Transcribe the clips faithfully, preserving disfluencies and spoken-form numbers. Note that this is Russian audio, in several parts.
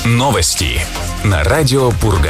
Новости на радио Пурга.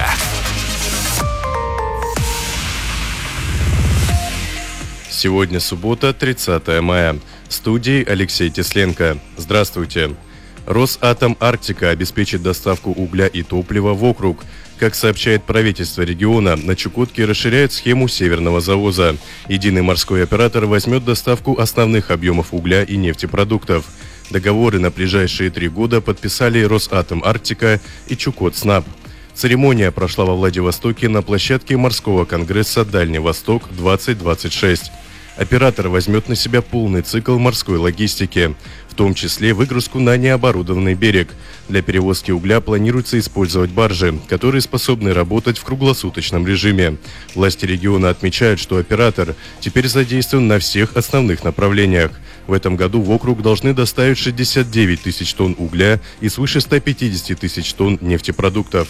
Сегодня суббота, тридцатое мая. В студии Алексей Тесленко. Здравствуйте. Росатом Арктика обеспечит доставку угля и топлива в округ. Как сообщает правительство региона, на Чукотке расширяют схему северного завоза. Единый морской оператор возьмет доставку основных объемов угля и нефтепродуктов. Договоры на ближайшие три года подписали Росатом Арктика и Чукотснаб. Церемония прошла во Владивостоке на площадке морского конгресса «Дальний Восток-двадцать двадцать шесть». Оператор возьмет на себя полный цикл морской логистики, в том числе выгрузку на необорудованный берег. Для перевозки угля планируется использовать баржи, которые способны работать в круглосуточном режиме. Власти региона отмечают, что оператор теперь задействован на всех основных направлениях. В этом году в округ должны доставить шестьдесят девять тысяч тонн угля и свыше ста пятидесяти тысяч тонн нефтепродуктов.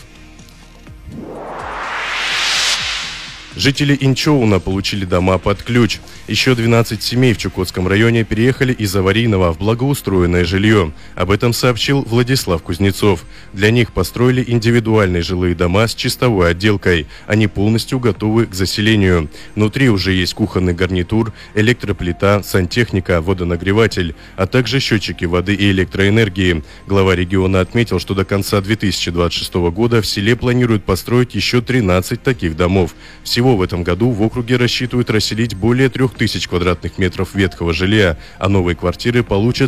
Жители Инчоуна получили дома под ключ. Еще двенадцать семей в Чукотском районе переехали из аварийного в благоустроенное жилье. Об этом сообщил Владислав Кузнецов. Для них построили индивидуальные жилые дома с чистовой отделкой. Они полностью готовы к заселению. Внутри уже есть кухонный гарнитур, электроплита, сантехника, водонагреватель, а также счетчики воды и электроэнергии. Глава региона отметил, что до конца две тысячи двадцать шестого года в селе планируют построить еще тринадцать таких домов. Всего в этом году в округе рассчитывают расселить более трех тысяч квадратных метров ветхого жилья, а новые квартиры получат